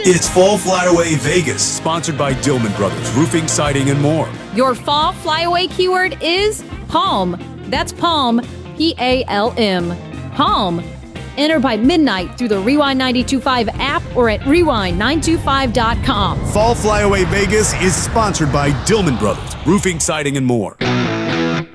It's Fall Flyaway Vegas. Sponsored by Dillman Brothers, Roofing, Siding, and more. Your fall flyaway keyword is Palm. That's Palm, P-A-L-M. Palm. Enter by midnight through the Rewind 92.5 app or at rewind925.com. Fall Flyaway Vegas is sponsored by Dillman Brothers, Roofing, Siding, and more.